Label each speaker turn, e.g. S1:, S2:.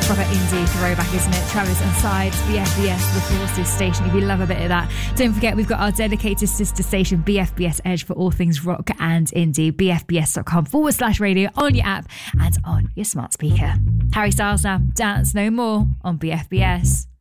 S1: Proper indie throwback, isn't it? Travis and Sides, BFBS, the Forces station. If you love a bit of that, don't forget we've got our dedicated sister station, BFBS Edge, for all things rock and indie. BFBS.com/radio on your app and on your smart speaker. Harry Styles now, Dance No More on BFBS.